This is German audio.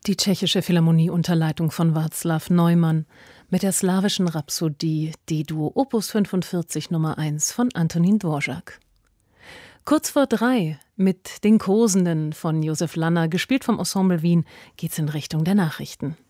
Die Tschechische Philharmonie unter Leitung von Václav Neumann mit der slawischen Rhapsodie D-Dur Opus 45 Nummer 1 von Antonín Dvořák. Kurz vor 3 mit den Kosenden von Josef Lanner, gespielt vom Ensemble Wien, geht's in Richtung der Nachrichten.